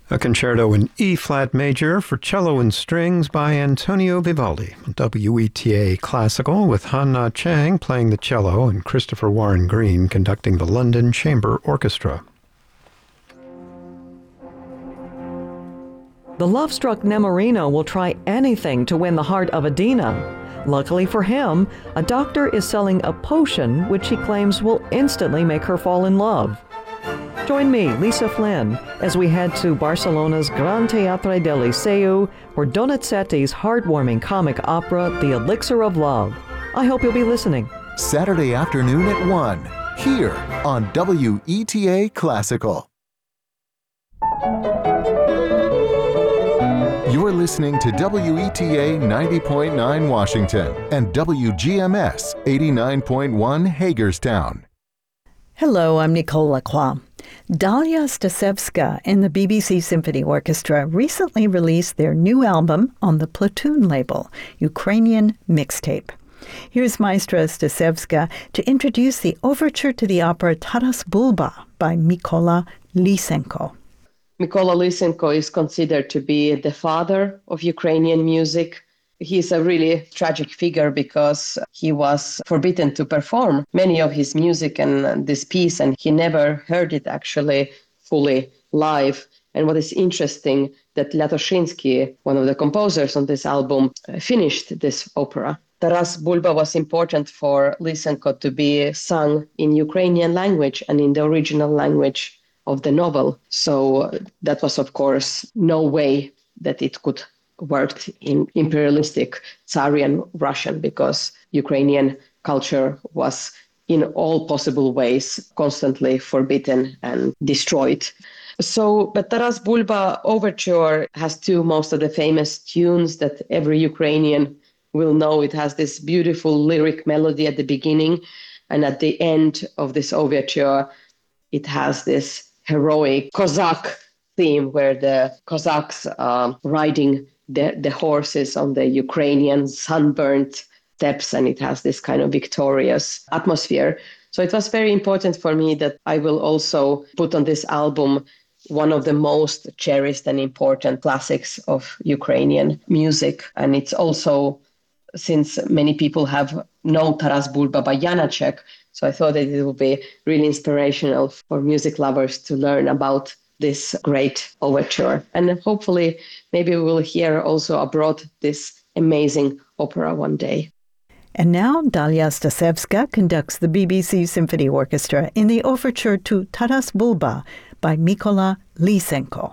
A concerto in E-flat major for cello and strings by Antonio Vivaldi. WETA Classical with Han-Na Chang playing the cello and Christopher Warren Green conducting the London Chamber Orchestra. The love-struck Nemorino will try anything to win the heart of Adina. Luckily for him, a doctor is selling a potion which he claims will instantly make her fall in love. Join me, Lisa Flynn, as we head to Barcelona's Gran Teatre del Liceu for Donizetti's heartwarming comic opera, The Elixir of Love. I hope you'll be listening. Saturday afternoon at 1, here on WETA Classical. You're listening to WETA 90.9 Washington and WGMS 89.1 Hagerstown. Hello, I'm Nicole Lacroix. Dalia Stasevska and the BBC Symphony Orchestra recently released their new album on the Platoon label, Ukrainian Mixtape. Here's Maestra Stasevska to introduce the overture to the opera Taras Bulba by Mykola Lysenko. Mykola Lysenko is considered to be the father of Ukrainian music. He's a really tragic figure because he was forbidden to perform many of his music and this piece, and he never heard it actually fully live. And what is interesting, that Latoshinsky, one of the composers on this album, finished this opera. Taras Bulba was important for Lysenko to be sung in Ukrainian language and in the original language of the novel. So that was, of course, no way that it could worked in imperialistic Tsarian Russian, because Ukrainian culture was in all possible ways constantly forbidden and destroyed. But Taras Bulba Overture has two most of the famous tunes that every Ukrainian will know. It has this beautiful lyric melody at the beginning, and at the end of this overture, it has this heroic Cossack theme where the Cossacks are riding the horses on the Ukrainian sunburnt steppes, and it has this kind of victorious atmosphere. So it was very important for me that I will also put on this album one of the most cherished and important classics of Ukrainian music. And it's also, since many people have known Taras Bulba by Janacek, so I thought that it would be really inspirational for music lovers to learn about this great overture. And hopefully, maybe we will hear also abroad this amazing opera one day. And now, Dalia Stasevska conducts the BBC Symphony Orchestra in the overture to Taras Bulba by Mykola Lysenko.